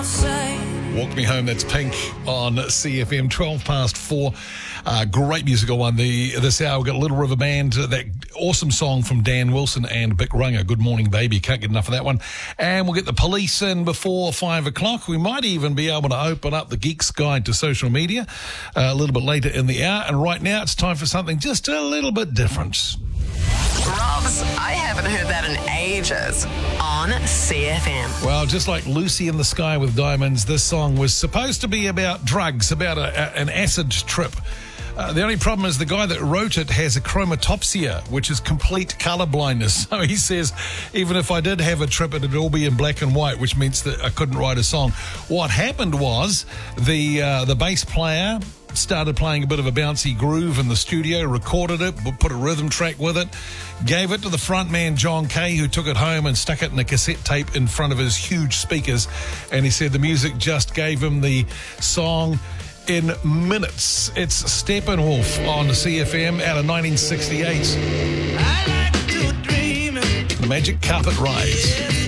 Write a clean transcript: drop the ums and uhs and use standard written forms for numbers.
Walk Me Home, that's Pink on CFM, 12 past 4. Great musical one. This hour we've got Little River Band, that awesome song from Dan Wilson and Bick Runga, Good Morning Baby. Can't get enough of that one. And we'll get the police in before 5 o'clock. We might even be able to open up the Geek's Guide to Social Media a little bit later in the hour. And right now it's time for something just a little bit different. Robs, I haven't heard that in ages on CFM. Well, just like Lucy in the Sky with Diamonds, this song was supposed to be about drugs, about an acid trip. The only problem is the guy that wrote it has a chromatopsia, which is complete colour blindness. So he says, even if I did have a trip, it'd all be in black and white, which means that I couldn't write a song. What happened was the bass player started playing a bit of a bouncy groove in the studio, recorded it, put a rhythm track with it, gave it to the front man, John Kay, who took it home and stuck it in a cassette tape in front of his huge speakers. And he said the music just gave him the song in minutes. It's Steppenwolf on CFM out of 1968. The Magic Carpet Ride.